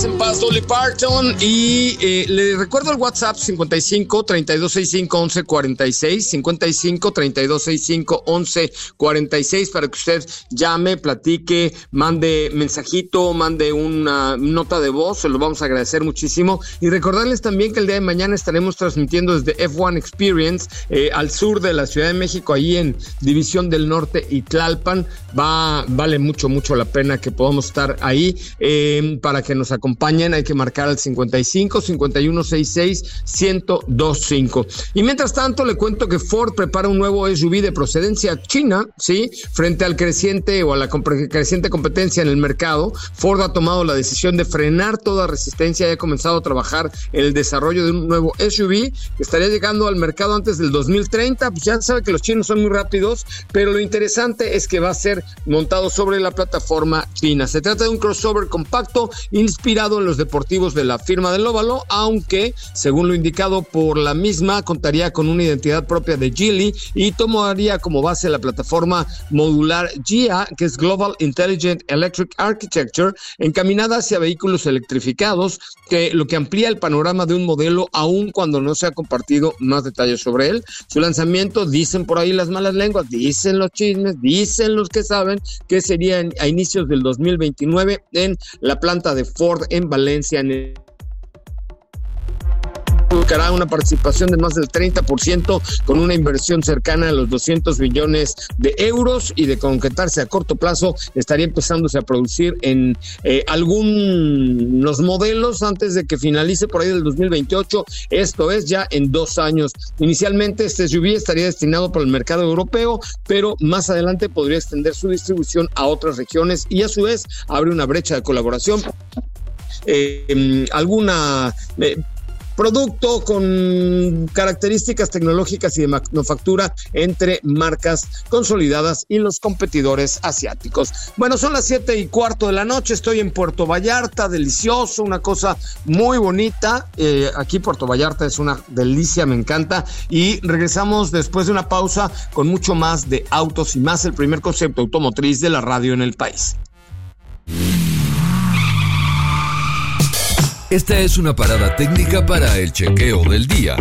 descanse en paz, Dolly Parton. Y le recuerdo el WhatsApp 55-3265-1146, 55-3265-1146, para que usted llame, platique, mande mensajito, mande una nota de voz, se lo vamos a agradecer muchísimo. Y recordarles también que el día de mañana estaremos transmitiendo desde F1 Experience al sur de la Ciudad de México, ahí en División del Norte y Tlalpan. Vale mucho la pena que podamos estar ahí. Para que nos acompañen hay que marcar al 55-5166-1025. Y mientras tanto le cuento que Ford prepara un nuevo SUV de procedencia china, ¿sí? Frente al creciente competencia en el mercado. Ford ha tomado la decisión de frenar toda resistencia y ha comenzado a trabajar en el desarrollo de un nuevo SUV que estaría llegando al mercado antes del 2030. Pues ya sabe que los chinos son muy rápidos, pero lo interesante es que va a ser montado sobre la plataforma china. Se trata de un crossover compacto inspirado en los deportivos de la firma del óvalo, aunque, según lo indicado por la misma, contaría con una identidad propia de Geely y tomaría como base la plataforma modular GIA, que es Global Intelligent Electric Architecture, encaminada hacia vehículos electrificados, lo que amplía el panorama de un modelo, aun cuando no se ha compartido más detalles sobre él. Su lanzamiento, dicen por ahí las malas lenguas, dicen los chismes, dicen los que saben, que sería a inicios del 2029 en la planta de Ford en Valencia, buscará una participación de más del 30% con una inversión cercana a los 200 billones de euros, y de concretarse a corto plazo estaría empezándose a producir en algunos modelos antes de que finalice por ahí del 2028, esto es ya en 2 años. Inicialmente este SUV estaría destinado para el mercado europeo, pero más adelante podría extender su distribución a otras regiones y a su vez abre una brecha de colaboración. Producto con características tecnológicas y de manufactura entre marcas consolidadas y los competidores asiáticos. Bueno, son las 7:15 de la noche, estoy en Puerto Vallarta, delicioso, una cosa muy bonita. Aquí Puerto Vallarta es una delicia, me encanta. Y regresamos después de una pausa con mucho más de Autos y Más, el primer concepto automotriz de la radio en el país. Esta es una parada técnica para el chequeo del día.